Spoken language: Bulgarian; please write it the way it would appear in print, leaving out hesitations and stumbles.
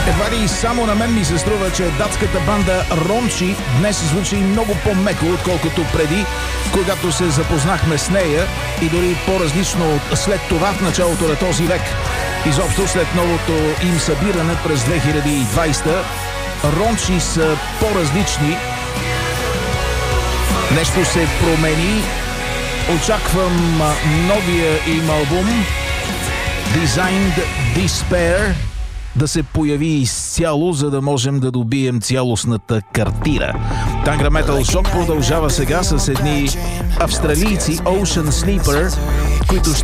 Едва ли само на мен ми се струва, че датската банда Рончи днес звучи много по-меко, отколкото преди, когато се запознахме с нея, и дори по-различно от след това в началото на този век. Изобщо след новото им събиране през 2020, Рончи са по-различни. Нещо се промени. Очаквам новия им албум Designed Despair да се появи изцяло, за да можем да добием цялостната картина. Tanga Metal Shock продължава сега с едни австралийци Ocean Sleeper, които ще